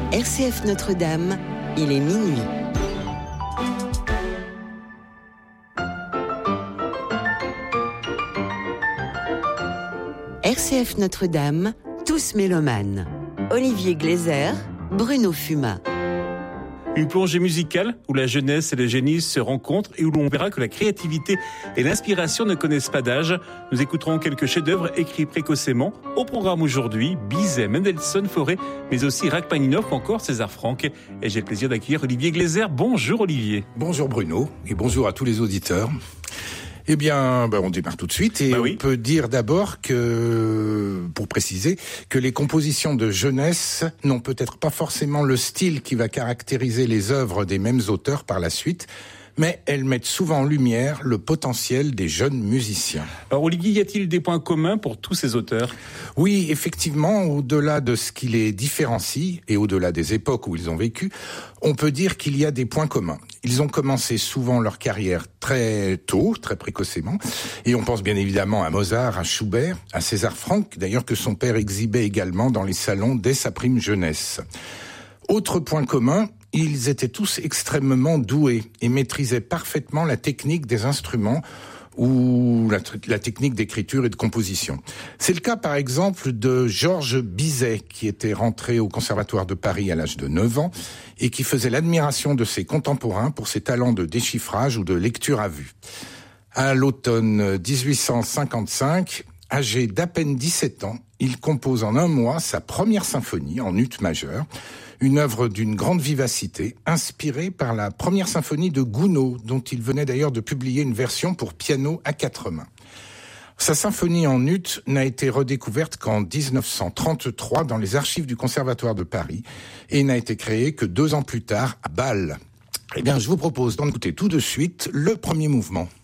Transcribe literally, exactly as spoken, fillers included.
R C F Notre-Dame, il est minuit. R C F Notre-Dame, tous mélomanes. Olivier Gleiser, Bruno Fumat. Une plongée musicale où la jeunesse et le génie se rencontrent et où l'on verra que la créativité et l'inspiration ne connaissent pas d'âge. Nous écouterons quelques chefs-d'œuvre écrits précocement. Au programme aujourd'hui, Bizet, Mendelssohn, Fauré, mais aussi Rachmaninoff, encore César Franck. Et j'ai le plaisir d'accueillir Olivier Gleiser. Bonjour Olivier. Bonjour Bruno et bonjour à tous les auditeurs. Eh bien, ben on démarre tout de suite et bah oui. On peut dire d'abord que, pour préciser, que les compositions de jeunesse n'ont peut-être pas forcément le style qui va caractériser les œuvres des mêmes auteurs par la suite, mais elles mettent souvent en lumière le potentiel des jeunes musiciens. Alors Olivier, y a-t-il des points communs pour tous ces auteurs ? Oui, effectivement, au-delà de ce qui les différencie et au-delà des époques où ils ont vécu, on peut dire qu'il y a des points communs. Ils ont commencé souvent leur carrière très tôt, très précocement, et on pense bien évidemment à Mozart, à Schubert, à César Franck, d'ailleurs que son père exhibait également dans les salons dès sa prime jeunesse. Autre point commun, ils étaient tous extrêmement doués et maîtrisaient parfaitement la technique des instruments ou la, la technique d'écriture et de composition. C'est le cas par exemple de Georges Bizet, qui était rentré au Conservatoire de Paris à l'âge de neuf ans et qui faisait l'admiration de ses contemporains pour ses talents de déchiffrage ou de lecture à vue. À l'automne dix-huit cent cinquante-cinq, âgé d'à peine dix-sept ans, il compose en un mois sa première symphonie en ut majeur, une œuvre d'une grande vivacité, inspirée par la première symphonie de Gounod, dont il venait d'ailleurs de publier une version pour piano à quatre mains. Sa symphonie en ut n'a été redécouverte qu'en dix-neuf cent trente-trois dans les archives du Conservatoire de Paris et n'a été créée que deux ans plus tard à Bâle. Eh bien, je vous propose d'en écouter tout de suite le premier mouvement.